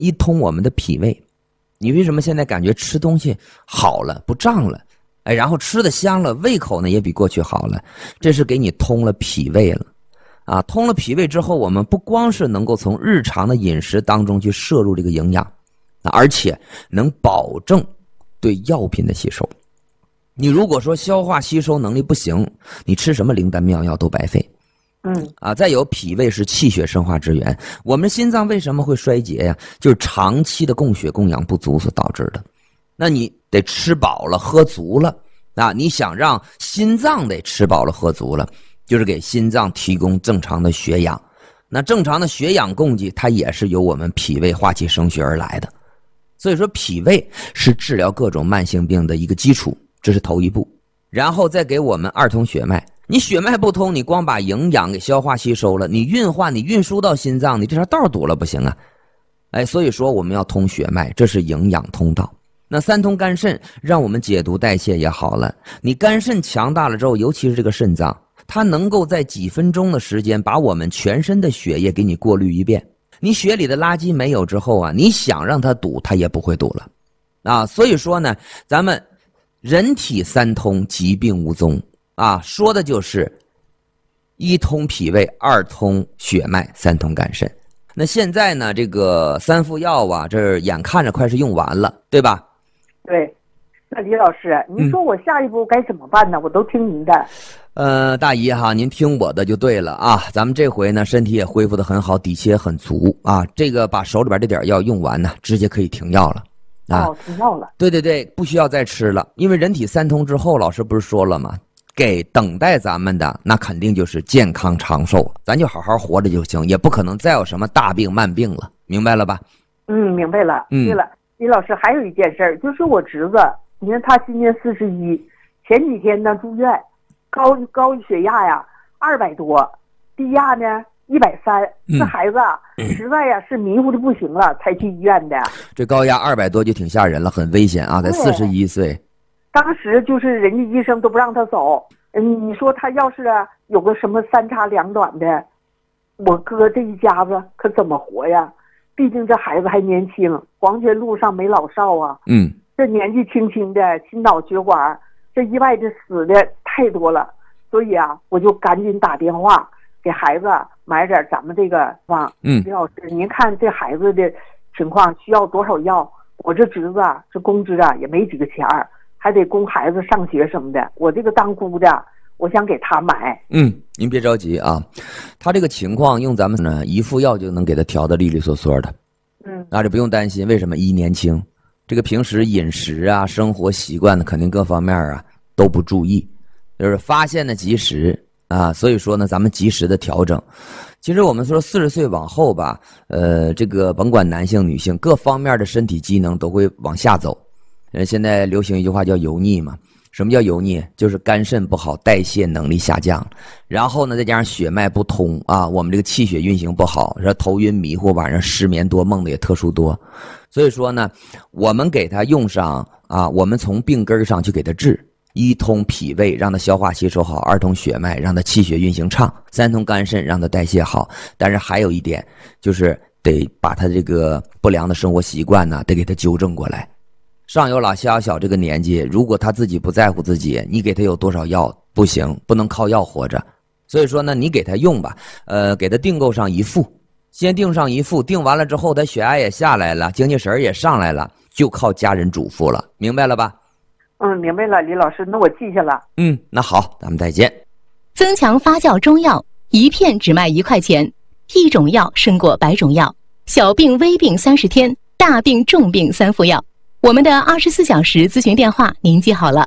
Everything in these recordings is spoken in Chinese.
一通我们的脾胃。你为什么现在感觉吃东西好了，不胀了，然后吃的香了，胃口呢也比过去好了？这是给你通了脾胃了啊！通了脾胃之后，我们不光是能够从日常的饮食当中去摄入这个营养，而且能保证对药品的吸收。你如果说消化吸收能力不行，你吃什么灵丹妙药都白费。再有脾胃是气血生化之源，我们心脏为什么会衰竭呀？就是长期的供血供氧不足所导致的。那你得吃饱了喝足了啊！你想让心脏得吃饱了喝足了，就是给心脏提供正常的血氧。那正常的血氧供给，它也是由我们脾胃化气生血而来的。所以说脾胃是治疗各种慢性病的一个基础，这是头一步。然后再给我们二通血脉。你血脉不通，你光把营养给消化吸收了，你运化你运输到心脏，你这条道堵了不行啊！所以说我们要通血脉，这是营养通道。那三通肝肾，让我们解毒代谢也好了。你肝肾强大了之后，尤其是这个肾脏，它能够在几分钟的时间把我们全身的血液给你过滤一遍。你血里的垃圾没有之后啊，你想让它堵，它也不会堵了啊。所以说呢，咱们人体三通，疾病无踪啊，说的就是一通脾胃，二通血脉，三通肝肾。那现在呢，这个三副药啊，这眼看着快是用完了，对吧？ 对。那李老师，您说我下一步该怎么办呢？我都听您的。 大姨哈，您听我的就对了啊。咱们这回呢，身体也恢复得很好，底气也很足啊。这个把手里边这点药用完呢，直接可以停药了。 停药了。 对对对，不需要再吃了。因为人体三通之后，老师不是说了吗？给等待咱们的那肯定就是健康长寿，咱就好好活着就行，也不可能再有什么大病慢病了，明白了吧？ 明白了。对了，李老师还有一件事，就是我侄子，你看他今年41，前几天呢住院，高血压呀200多，低压呢130，这孩子实在呀是迷糊的不行了，才去医院的。这高压200多就挺吓人了，很危险啊，在41岁。 当时就是人家医生都不让他走，你说他要是有个什么3长2短的，我哥这一家子可怎么活呀？毕竟这孩子还年轻，黄泉路上没老少啊。这年纪轻轻的心脑血管，这意外的死的太多了，所以啊，我就赶紧打电话给孩子买点咱们这个方。李老师，您看这孩子的情况需要多少药？我这侄子这工资也没几个钱儿，还得供孩子上学什么的。我这个当姑的，我想给他买。 您别着急啊，他这个情况用咱们呢一副药就能给他调得利利索索的。那就不用担心。为什么？一年轻，这个平时饮食啊、生活习惯的肯定各方面啊都不注意，就是发现的及时啊。所以说呢，咱们及时的调整。其实我们说40岁往后吧，这个甭管男性女性，各方面的身体机能都会往下走。现在流行一句话叫油腻嘛。什么叫油腻？就是肝肾不好，代谢能力下降，然后呢再加上血脉不通啊，我们这个气血运行不好，然后头晕迷糊，晚上失眠多，梦的也特殊多。所以说呢，我们给他用上啊，我们从病根上去给他治。一通脾胃，让他消化吸收好；二通血脉，让他气血运行畅；三通肝肾，让他代谢好。但是还有一点，就是得把他这个不良的生活习惯呢，得给他纠正过来。上有老下有小，这个年纪，如果他自己不在乎自己，你给他有多少药不行，不能靠药活着。所以说呢，你给他用吧，给他订购上一副，先订上一副，订完了之后，他血压也下来了，精气神也上来了，就靠家人嘱咐了，明白了吧？ 明白了，李老师，那我记下了。 那好，咱们再见。 增强发酵中药，一片只卖1块钱，一种药胜过100种药，小病微病30天，大病重病3副药。我们的24小时咨询电话您记好了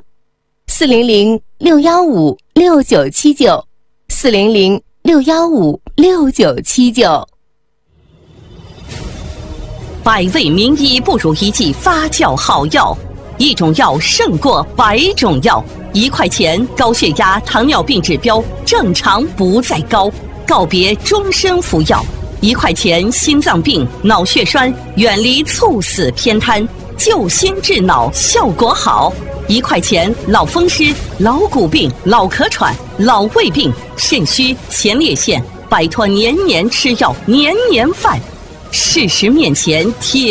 ，400-615-6979，400-615-6979。 百味名医不如一剂发酵好药，一种药胜过100种药，1块钱高血压、糖尿病指标正常不再高，告别终身服药。1块钱心脏病、脑血栓，远离猝死偏瘫，救心治脑效果好。1块钱老风湿、老骨病、老咳喘、老胃病、肾虚、前列腺，摆脱年年吃药、年年犯。事实面前铁